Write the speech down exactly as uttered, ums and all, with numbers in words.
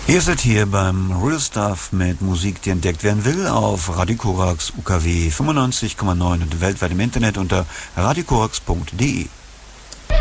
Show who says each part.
Speaker 1: Ihr seid hier beim Real Stuff mit Musik, die entdeckt werden will, auf Radio Korax U K W fünfundneunzig Komma neun und weltweit im Internet unter radiokorax punkt de.